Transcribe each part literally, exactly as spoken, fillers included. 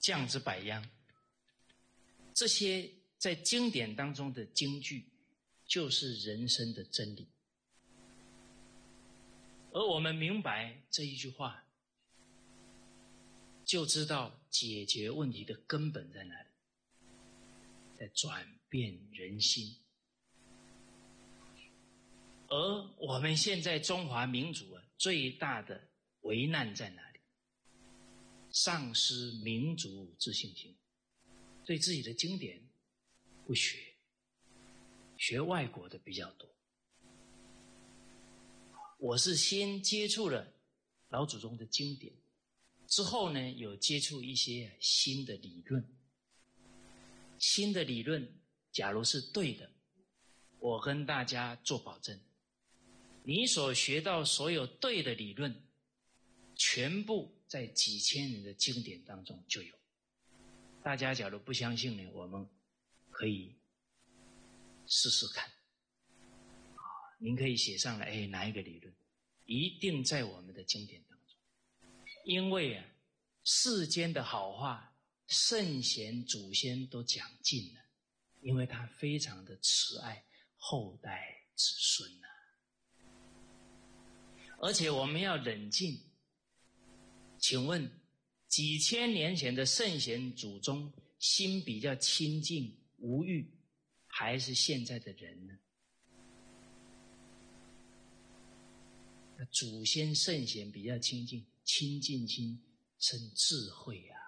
降之百央，这些在经典当中的经句，就是人生的真理。而我们明白这一句话，就知道解决问题的根本在哪里，在转变人心。而我们现在中华民族啊，最大的危难在哪里？丧失民族自信心，对自己的经典不学，学外国的比较多。我是先接触了老祖宗的经典，之后呢，有接触一些新的理论。新的理论假如是对的，我跟大家做保证，你所学到所有对的理论，全部在几千年的经典当中就有。大家假如不相信呢，我们可以试试看。您可以写上来，哎，哪一个理论？一定在我们的经典当中。因为啊，世间的好话，圣贤祖先都讲尽了，因为他非常的慈爱后代子孙啊。而且我们要冷静，请问几千年前的圣贤祖宗心比较清净无欲，还是现在的人呢？祖先圣贤比较清净，清净心生智慧啊。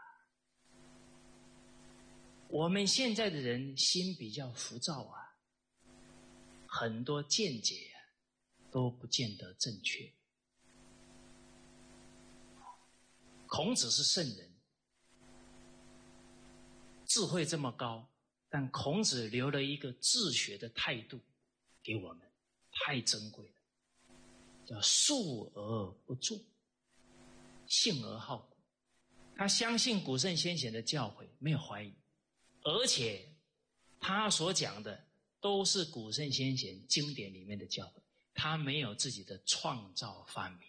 我们现在的人心比较浮躁啊，很多见解啊都不见得正确。孔子是圣人，智慧这么高，但孔子留了一个治学的态度给我们，太珍贵了。叫述而不作，信而好古。他相信古圣先贤的教诲，没有怀疑，而且他所讲的都是古圣先贤经典里面的教诲，他没有自己的创造发明。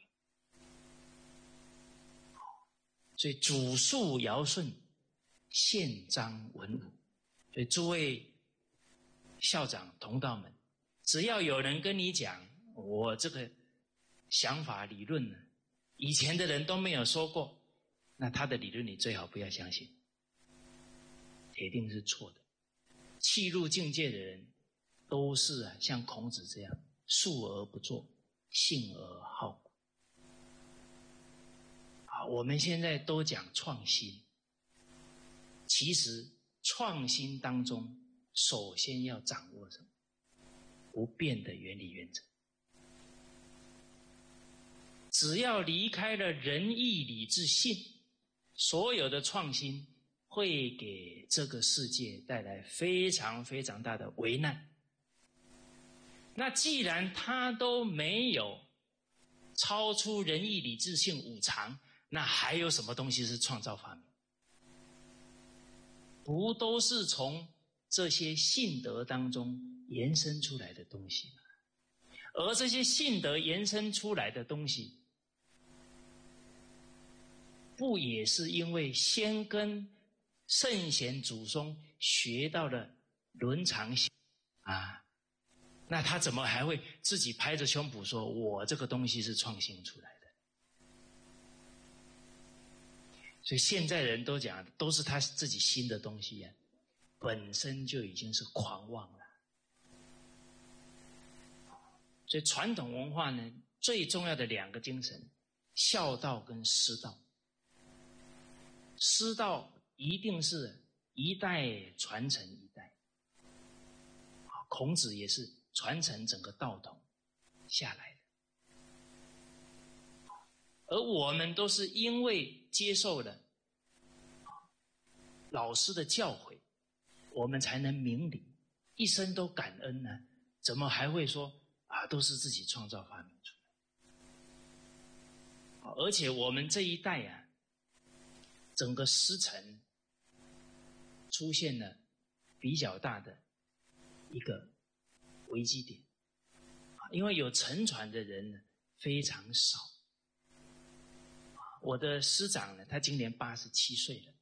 所以祖述尧舜，宪章文武。所以诸位校长同道们，只要有人跟你讲我这个想法理论呢，以前的人都没有说过，那他的理论你最好不要相信，铁定是错的。契入境界的人都是啊，像孔子这样述而不作，信而好古。啊，我们现在都讲创新，其实创新当中首先要掌握什么？不变的原理原则。只要离开了仁义礼智信，所有的创新会给这个世界带来非常非常大的危难。那既然它都没有超出仁义礼智信五常，那还有什么东西是创造发明？不都是从这些信德当中延伸出来的东西吗？而这些信德延伸出来的东西，不也是因为先跟圣贤祖宗学到了伦常心啊？那他怎么还会自己拍着胸脯说我这个东西是创新出来的？所以现在人都讲都是他自己新的东西啊，本身就已经是狂妄了。所以传统文化呢，最重要的两个精神，孝道跟师道。师道一定是一代传承一代，孔子也是传承整个道统下来的。而我们都是因为接受了老师的教诲，我们才能明理，一生都感恩呢，怎么还会说啊，都是自己创造发明出来？而且我们这一代啊，整个师承出现了比较大的一个危机点，因为有承传的人呢非常少。我的师长呢，他今年八十七岁了，